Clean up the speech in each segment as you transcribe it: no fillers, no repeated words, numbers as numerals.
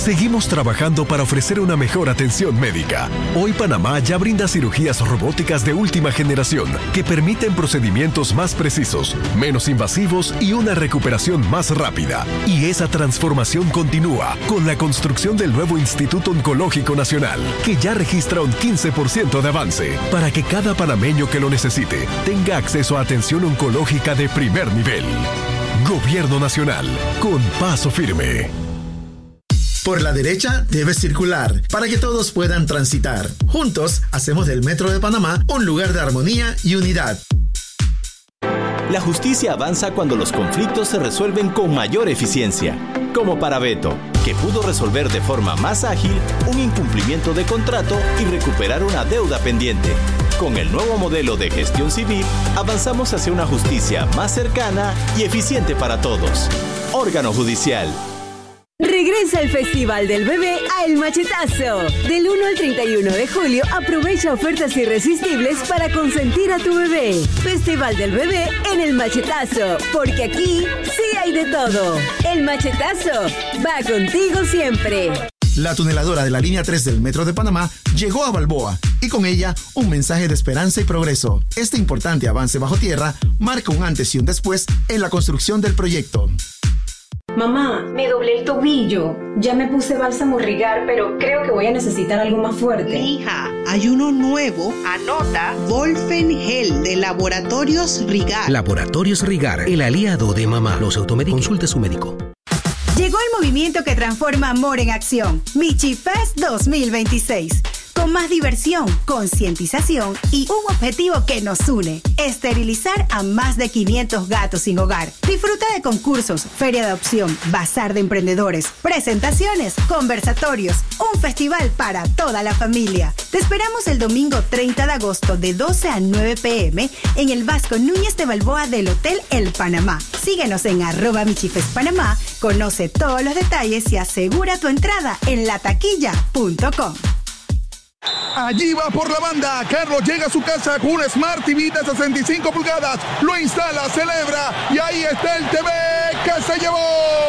Seguimos trabajando para ofrecer una mejor atención médica. Hoy Panamá ya brinda cirugías robóticas de última generación que permiten procedimientos más precisos, menos invasivos y una recuperación más rápida. Y esa transformación continúa con la construcción del nuevo Instituto Oncológico Nacional, que ya registra un 15% de avance, para que cada panameño que lo necesite tenga acceso a atención oncológica de primer nivel. Gobierno Nacional, con paso firme. Por la derecha debes circular para que todos puedan transitar. Juntos hacemos del Metro de Panamá un lugar de armonía y unidad. La justicia avanza cuando los conflictos se resuelven con mayor eficiencia. Como para Beto, que pudo resolver de forma más ágil un incumplimiento de contrato y recuperar una deuda pendiente. Con el nuevo modelo de gestión civil, avanzamos hacia una justicia más cercana y eficiente para todos. Órgano Judicial. Regresa el Festival del Bebé a El Machetazo. Del 1 al 31 de julio, aprovecha ofertas irresistibles para consentir a tu bebé. Festival del Bebé en El Machetazo, porque aquí sí hay de todo. El Machetazo va contigo siempre. La tuneladora de la línea 3 del Metro de Panamá llegó a Balboa y con ella un mensaje de esperanza y progreso. Este importante avance bajo tierra marca un antes y un después en la construcción del proyecto. Mamá, me doblé el tobillo. Ya me puse bálsamo Rigar, pero creo que voy a necesitar algo más fuerte. Hija, hay uno nuevo. Anota. Volfen Gel de Laboratorios Rigar. Laboratorios Rigar, el aliado de mamá. Los automedica. Consulte su médico. Llegó el movimiento que transforma amor en acción. Michi Fest 2026. Con más diversión, concientización y un objetivo que nos une: esterilizar a más de 500 gatos sin hogar. Disfruta de concursos, feria de adopción, bazar de emprendedores, presentaciones, conversatorios, un festival para toda la familia. Te esperamos el domingo 30 de agosto de 12 a 9 p.m. en el Vasco Núñez de Balboa del Hotel El Panamá. Síguenos en @michifestpanamá, conoce todos los detalles y asegura tu entrada en lataquilla.com. Allí va por la banda. Carlos llega a su casa con un Smart TV de 65 pulgadas. Lo instala, celebra y ahí está el TV que se llevó.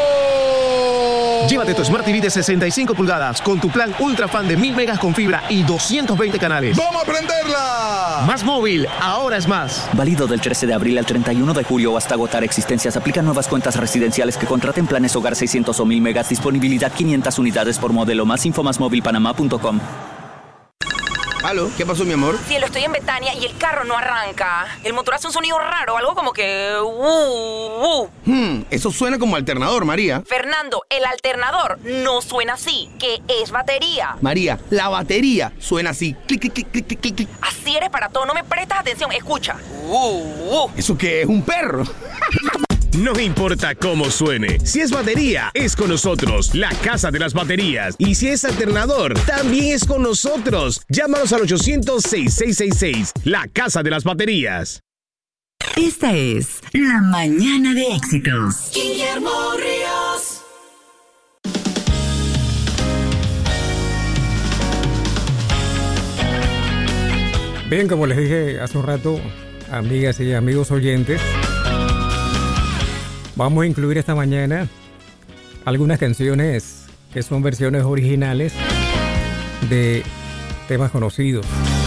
Llévate tu Smart TV de 65 pulgadas con tu plan Ultra Fan de 1000 megas con fibra y 220 canales. ¡Vamos a prenderla! Más móvil, ahora es más. Válido del 13 de abril al 31 de julio o hasta agotar existencias. Aplican nuevas cuentas residenciales que contraten planes hogar 600 o 1000 megas. Disponibilidad 500 unidades por modelo. Más info masmovilpanamá.com. ¿Aló? ¿Qué pasó, mi amor? Cielo, estoy en Betania y el carro no arranca. El motor hace un sonido raro, algo como que... Eso suena como alternador, María. Fernando, el alternador no suena así, que es batería. María, la batería suena así. Clic, clic, clic, clic, clic, clic. Así eres para todo, no me prestas atención, escucha. ¿Eso qué es? ¿Un perro? No importa cómo suene, si es batería, es con nosotros, la Casa de las Baterías. Y si es alternador, también es con nosotros. Llámanos al 800-6666, la Casa de las Baterías. Esta es La Mañana de Éxitos. Guillermo Ríos. Bien, como les dije hace un rato, amigas y amigos oyentes, vamos a incluir esta mañana algunas canciones que son versiones originales de temas conocidos.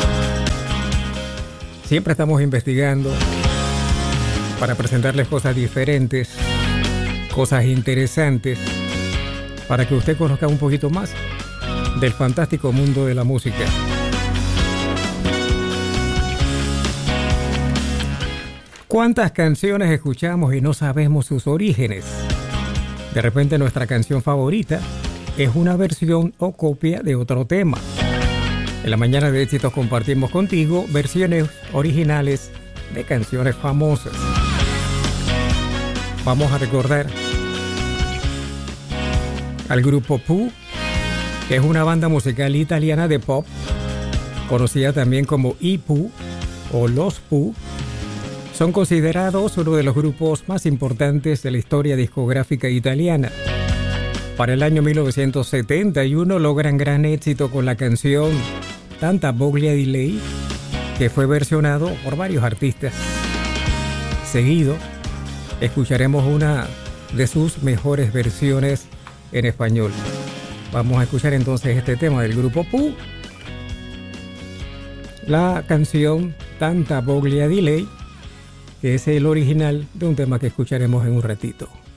Siempre estamos investigando para presentarles cosas diferentes, cosas interesantes, para que usted conozca un poquito más del fantástico mundo de la música. ¿Cuántas canciones escuchamos y no sabemos sus orígenes? De repente nuestra canción favorita es una versión o copia de otro tema. En la mañana de éxitos compartimos contigo versiones originales de canciones famosas. Vamos a recordar al grupo Pooh, que es una banda musical italiana de pop, conocida también como I Pooh o Los Pooh. Son considerados uno de los grupos más importantes de la historia discográfica italiana. Para el año 1971 logran gran éxito con la canción Tanta Voglia di Lei, que fue versionado por varios artistas. Seguido, escucharemos una de sus mejores versiones en español. Vamos a escuchar entonces este tema del grupo Pooh. La canción Tanta Voglia di Lei, que es el original de un tema que escucharemos en un ratito.